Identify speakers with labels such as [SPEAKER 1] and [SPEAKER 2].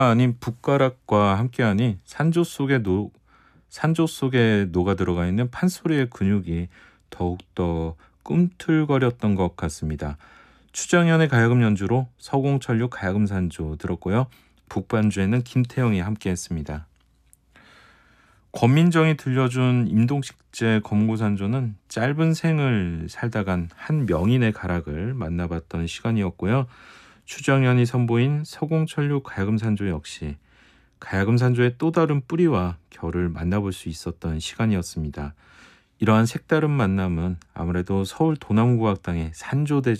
[SPEAKER 1] 아닌 붓가락과 함께하니 산조 속에 녹아 들어가 있는 판소리의 근육이 더욱더 꿈틀거렸던 것 같습니다. 추정현의 가야금 연주로 서공천류 가야금 산조 들었고요. 북반주에는 김태형이 함께했습니다. 권민정이 들려준 임동식제 검고산조는 짧은 생을 살다간 한 명인의 가락을 만나봤던 시간이었고요. 추정현이 선보인 서공천류 가야금산조 역시 가야금산조의 또 다른 뿌리와 결을 만나볼 수 있었던 시간이었습니다. 이러한 색다른 만남은 아무래도 서울 도남구학당의 산조대